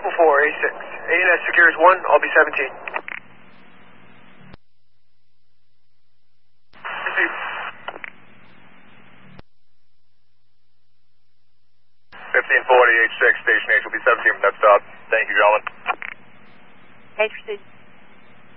444, A6. ANS secures 1, I'll be 17. Received. 1540, H6, Station H will be 17 from that stop. Thank you, gentlemen. H proceed.